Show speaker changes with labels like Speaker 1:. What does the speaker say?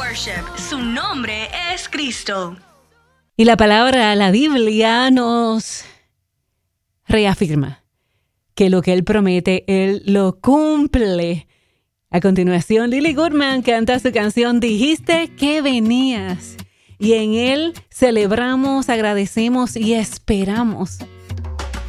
Speaker 1: Worship. Su nombre es Cristo.
Speaker 2: Y la palabra, la Biblia, nos reafirma que lo que Él promete, Él lo cumple. A continuación, Lily Goodman canta su canción Dijiste que venías. Y en Él celebramos, agradecemos y esperamos